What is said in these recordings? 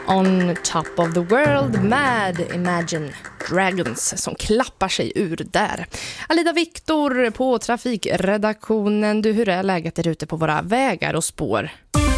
On top of the world med Imagine Dragons som klappar sig ur där. Alida Viktor på trafikredaktionen. Du, hur är läget där ute på våra vägar och spår?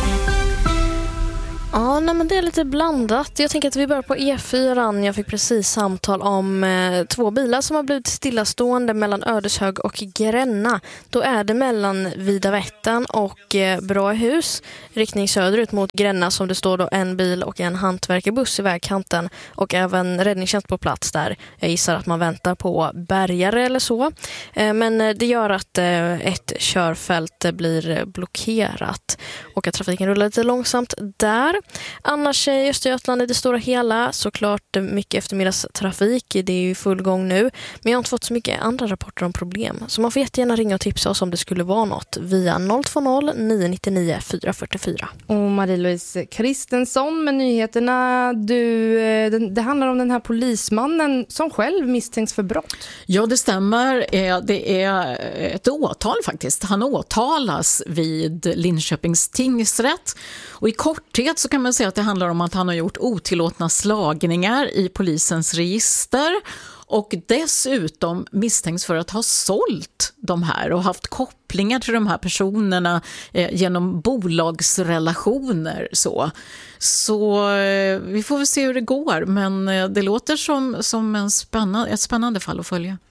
Ja, men det är lite blandat. Jag tänker att vi börjar på E4. Jag fick precis samtal om 2 bilar som har blivit stillastående mellan Ödeshög och Gränna. Då är det mellan Vida Vättern och Bråhus, riktning söderut mot Gränna, som det står då en bil och en hantverkarbuss i vägkanten och även räddningstjänst på plats där. Jag gissar att man väntar på bärgare eller så. Men det gör att ett körfält blir blockerat och att trafiken rullar lite långsamt där. Annars i Östergötland i det stora hela såklart mycket eftermiddagstrafik. Det är ju full gång nu. Men jag har inte fått så mycket andra rapporter om problem. Så man får jättegärna ringa och tipsa oss om det skulle vara något via 020 999 444. Och Marie-Louise Kristensson med nyheterna. Det handlar om den här polismannen som själv misstänks för brott. Ja, det stämmer. Det är ett åtal faktiskt. Han åtalas vid Linköpings tingsrätt. Och i korthet så kan man säga att det handlar om att han har gjort otillåtna slagningar i polisens register och dessutom misstänks för att ha sålt de här och haft kopplingar till de här personerna genom bolagsrelationer. Så vi får väl se hur det går, men det låter som ett spännande fall att följa.